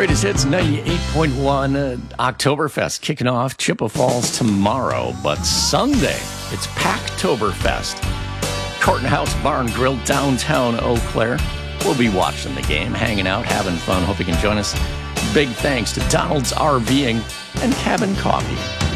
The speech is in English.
Greatest Hits 98.1 Oktoberfest kicking off Chippewa Falls tomorrow, but Sunday it's Packtoberfest. Corton House Bar and Grill downtown Eau Claire. We'll be watching the game, hanging out, having fun. Hope you can join us. Big thanks to Donald's RVing and Cabin Coffee.